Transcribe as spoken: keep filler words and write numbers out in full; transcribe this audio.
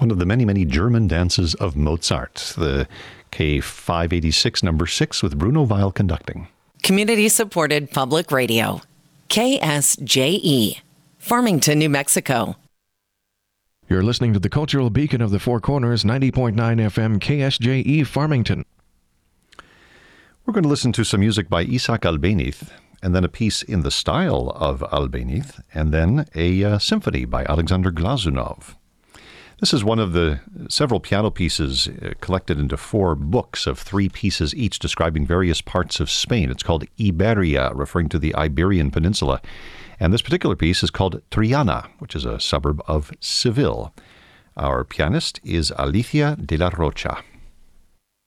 one of the many, many German dances of Mozart, the K five eighty-six number six with Bruno Weil conducting. Community-supported public radio. K S J E, Farmington, New Mexico. You're listening to the Cultural Beacon of the Four Corners, ninety point nine F M K S J E Farmington. We're going to listen to some music by Isaac Albéniz, and then a piece in the style of Albéniz, and then a uh, symphony by Alexander Glazunov. This is one of the several piano pieces uh, collected into four books of three pieces each describing various parts of Spain. It's called Iberia, referring to the Iberian Peninsula. And this particular piece is called Triana, which is a suburb of Seville. Our pianist is Alicia de la Rocha.